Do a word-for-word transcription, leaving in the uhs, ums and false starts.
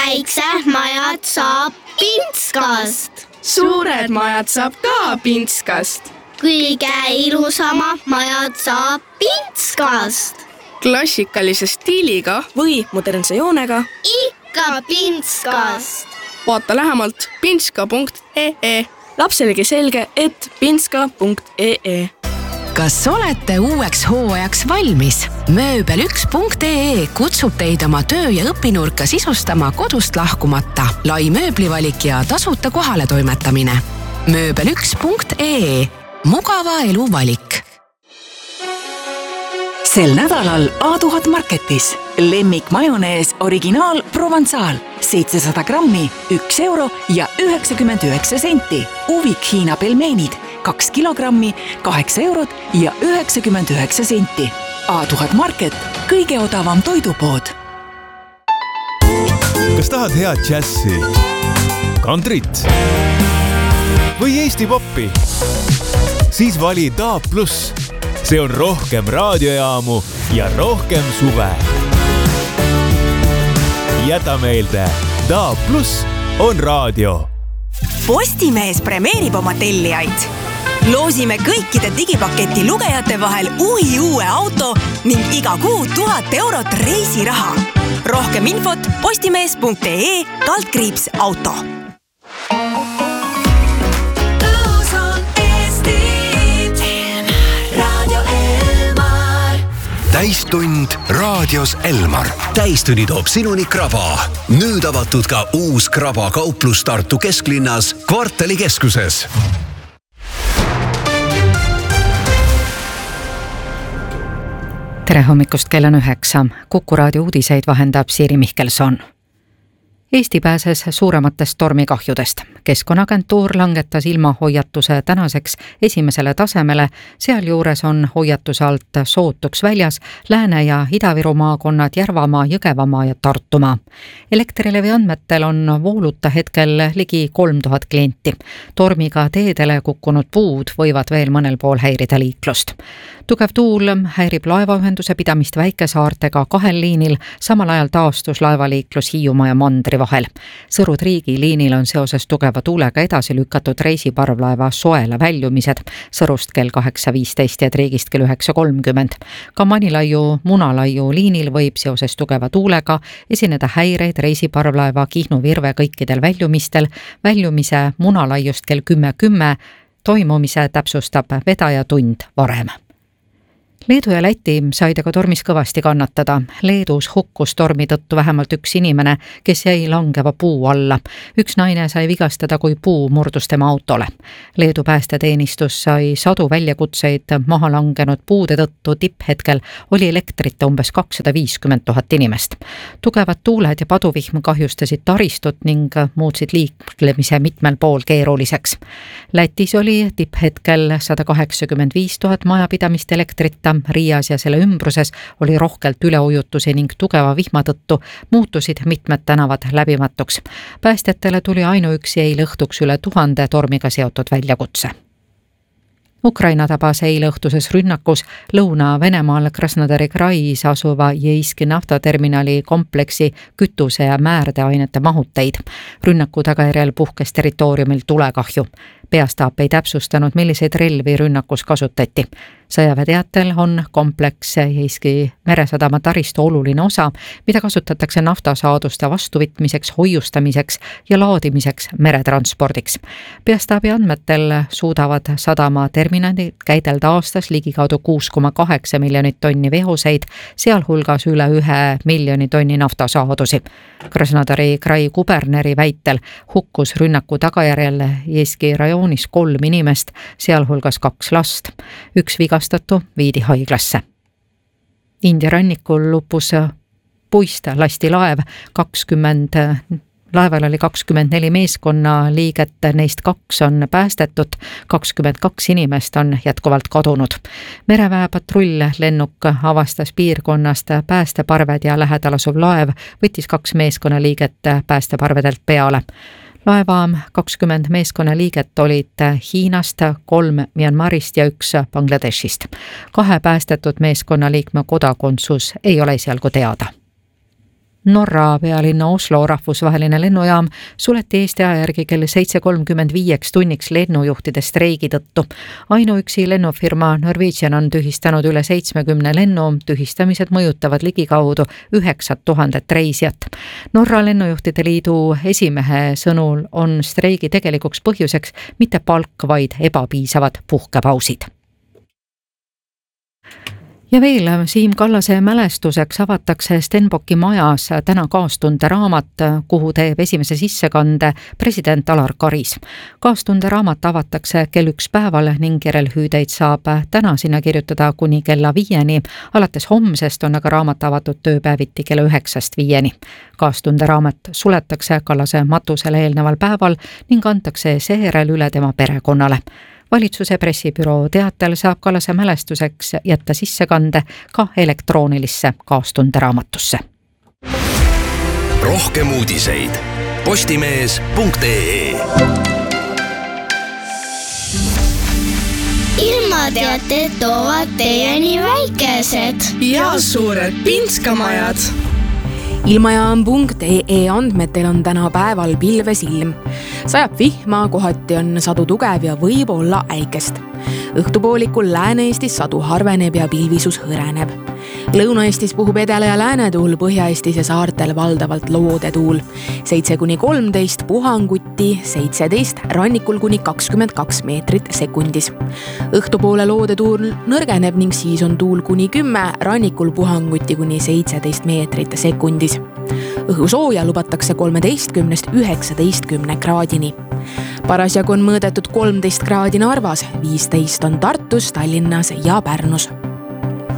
väiksed majad saab Pintskast. Suured majad saab ka Pintskast. Kõige ilusamad majad saab Pintskast. Klassikalise stiiliga või modernse joonega. Ikka Pintskast. Vaata lähemalt pintska punkt ee. Lapselegi selge, et pintska punkt ee. Kas olete uueks hooajaks valmis? mööbel üks punkt ee kutsub teid oma töö- ja õpinurka sisustama kodust lahkumata. Lai mööblivalik ja tasuta kohale toimetamine. mööbel üks punkt ee. Mugava elu valik. Sel nädalal A tuhat Marketis lemmik majonees originaal Provençal seitsesada grammi, üks euro ja üheksakümmend üheksa senti. Uvik Hiina pelmeenid kaks kilogrammi, kaheksa eurot ja üheksakümmend üheksa senti. A tuhat Market, kõige odavam toidupood. Kas tahad head džässi, kantrit või Eesti poppi? Siis vali D A B plus. See on rohkem raadiojaamu ja rohkem suve. Jäta meelde, D A B plus on raadio. Postimees premeerib oma tellijaid. Loosime kõikide digipaketi lugejate vahel uhi uue auto ning iga kuu tuhat eurot reisiraha. Rohkem infot postimees punkt ee kaldkriips auto. Täistund raadios Elmar. Täistunni toob sinuni Kraba. Nüüd avatud ka uus Kraba kauplus Tartu kesklinnas Kvartali keskuses. Tere hommikust, kell on üheksa. Kuku raadio uudiseid vahendab Siiri Mihkelson. Eesti pääses suurematest tormikahjudest. Keskkonnaagentuur langetas ilmahoiatuse tänaseks esimesele tasemele, sealjuures on hoiatuse alt sootuks väljas Lääne- ja Ida-Viru maakonnad, Järvamaa, Jõgevamaa ja Tartumaa. Elektrilevi andmetel on vooluta hetkel ligi kolm tuhat klienti. Tormiga teedele kukkunud puud võivad veel mõnel pool häirida liiklust. Tugev tuul häirib laevaühenduse pidamist väikesaartega kahel liinil, samal ajal taastus laevaliiklus Hiiumaa ja Mandri vahel. Sõru-Triigi liinil on seoses tugeva tuulega edasi lükatud reisiparvlaeva Soela väljumised Sõrust kell kaheksa viisteist ja Triigist kell üheksa kolmkümmend. Ka Manilaiu Munalaiu liinil võib seoses tugeva tuulega esineda häireid reisiparvlaeva Kihnu Virve kõikidel väljumistel. Väljumise Munalaiust kell kümme kümme toimumise täpsustab vedaja tund varem. Leedu ja Läti said aga tormis kõvasti kannatada. Leedus hukkus tormi tõttu vähemalt üks inimene, kes jäi langeva puu alla. Üks naine sai vigastada, kui puu murdus tema autole. Leedu päästeteenistus sai sadu väljakutseid maha langenud puude tõttu. Tipphetkel oli elektrit umbes kakssada viiskümmend tuhat inimest. Tugevad tuuled ja paduvihm kahjustasid taristut ning muutsid liiklemise mitmel pool keeruliseks. Lätis oli tipphetkel sada kaheksakümmend viis tuhat majapidamist elektrita. Riias ja selle ümbruses oli rohkelt üleujutusi ning tugeva vihma tõttu muutusid mitmed tänavad läbimatuks. Päästjatele tuli ainuüksi eile õhtuks üle tuhande tormiga seotud väljakutse. Ukraina tabas eile õhtuses rünnakus Lõuna-Venemaal Krasnodari krais asuva Jeiski naftaterminali kompleksi kütuse ja määrdeainete mahuteid. Rünnaku tagajärjel puhkes territooriumil tulekahju. Peastaap ei täpsustanud, milliseid relvi rünnakus kasutati. Sõjaväeteatel on kompleks Jeiski meresadama taristu oluline osa, mida kasutatakse naftasaaduste vastuvõtmiseks, hoiustamiseks ja laadimiseks meretranspordiks. Peastaabi andmetel suudavad sadama terminalid käidelda aastas ligikaudu kuus koma kaheksa miljonit tonni vehoseid, sealhulgas üle ühe miljoni tonni naftasaadusi. Krasnodari krai kuberneri väitel hukkus rünnaku tagajärjel Jeiski rajoonis kolm inimest, sealhulgas kaks last. Üks vigastatu viidi haiglasse. India rannikul uppus puist lasti laev, kakskümmend, laeval oli kakskümmend neli meeskonna liiget, neist kaks on päästetud, kakskümmend kaks inimest on jätkuvalt kadunud. Mereväe patrull lennuk avastas piirkonnast päästeparved ja lähedal asuv laev võttis kaks meeskonna liiget päästeparvedelt peale. Laeva kakskümmend meeskonna liiget olid Hiinast, kolm Myanmarist ja üks Bangladeshist. Kahe päästetud meeskonna liikme kodakondsus ei ole esialgu teada. Norra pealinna Oslo rahvusvaheline lennujaam suleti Eesti aja järgi kell seitse kolmkümmend viieks tunniks lennujuhtide streigi tõttu. Ainuüksi lennufirma Norwegian on tühistanud üle seitsmekümne lennu, tühistamised mõjutavad ligikaudu üheksat tuhandet reisijat. Norra lennujuhtide liidu esimehe sõnul on streigi tegelikuks põhjuseks mitte palk, vaid ebapiisavad puhkepausid. Ja veel Siim Kallase mälestuseks avatakse Stenbocki majas täna kaastunde raamat, kuhu teeb esimese sissekande president Alar Karis. Kaastunde raamat avatakse kell üks päeval ning järelhüüdeid saab täna sinna kirjutada kuni kella viieni. Alates homsest on aga raamat avatud tööpäeviti kella üheksast viieni. Kaastunde raamat suletakse Kallase matusele eelneval päeval ning antakse seejärel üle tema perekonnale. Valitsuse pressibüroo teatel saab Kallase mälestuseks jätta sissekande ka elektroonilisse kaastunde raamatusse. Rohkem uudiseid postimees punkt ee. Ilmateated toovad teieni väikesed ja suured pinskamajad. Ilmajaam punkt ee andmetel on täna päeval pilves ilm. Sajab vihma, kohati on sadu tugev ja võib olla äikest. Õhtupoolikul Lääne-Eestis sadu harveneb ja pilvisus hõreneb. Lõuna-Eestis puhub edele- ja läänetuul, Põhja-Eestis ja saartel valdavalt loodetuul. seitse kuni kolmteist puhanguti, seitseteist rannikul kuni kakskümmend kaks meetrit sekundis. Õhtupoole loodetuul nõrgeneb ning siis on tuul kuni kümme, rannikul puhanguti kuni seitseteist meetrit sekundis. Õhusooja lubatakse kolmeteistkümnest üheksateistkümne kraadini. Parasjagu on mõõdetud kolmteist kraadi Narvas, viisteist on Tartus, Tallinnas ja Pärnus.